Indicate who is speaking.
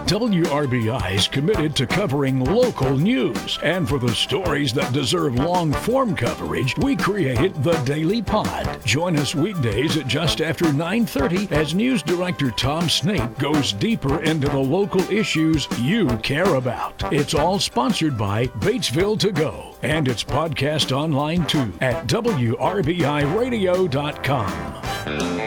Speaker 1: WRBI is committed to covering local news. And for the stories that deserve long-form coverage, we created the Daily Pod. Join us weekdays at just after 9:30 as News Director Tom Snape goes deeper into the local issues you care about. It's all sponsored by Batesville To Go. And it's podcast online too at WRBIRadio.com.